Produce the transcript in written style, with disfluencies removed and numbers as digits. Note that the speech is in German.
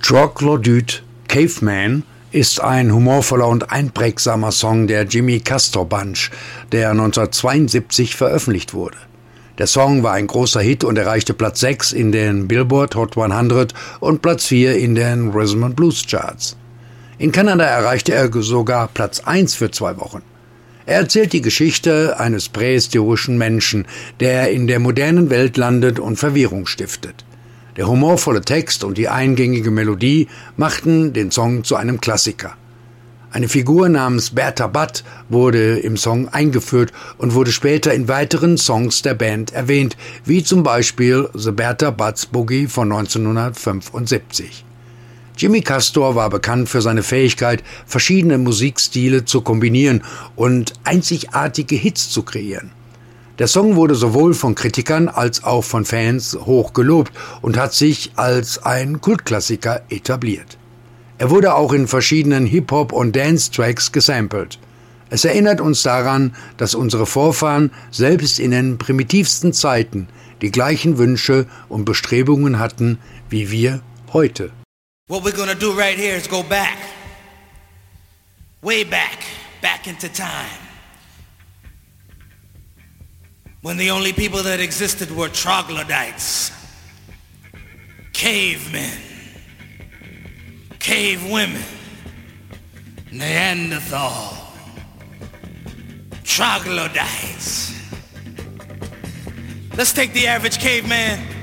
Troglodyte Caveman ist ein humorvoller und einprägsamer Song der Jimmy Castor Bunch, der 1972 veröffentlicht wurde. Der Song war ein großer Hit und erreichte Platz 6 in den Billboard Hot 100 und Platz 4 in den Rhythm and Blues Charts. In Kanada erreichte er sogar Platz 1 für 2 Wochen. Er erzählt die Geschichte eines prähistorischen Menschen, der in der modernen Welt landet und Verwirrung stiftet. Der humorvolle Text und die eingängige Melodie machten den Song zu einem Klassiker. Eine Figur namens Bertha Butt wurde im Song eingeführt und wurde später in weiteren Songs der Band erwähnt, wie zum Beispiel The Bertha Butt's Boogie von 1975. Jimmy Castor war bekannt für seine Fähigkeit, verschiedene Musikstile zu kombinieren und einzigartige Hits zu kreieren. Der Song wurde sowohl von Kritikern als auch von Fans hoch gelobt und hat sich als ein Kultklassiker etabliert. Er wurde auch in verschiedenen Hip-Hop- und Dance-Tracks gesampelt. Es erinnert uns daran, dass unsere Vorfahren selbst in den primitivsten Zeiten die gleichen Wünsche und Bestrebungen hatten wie wir heute. What we're gonna do right here is go back, way back into time. When the only people that existed were troglodytes, cavemen, cave women, Neanderthal, troglodytes. Let's take the average caveman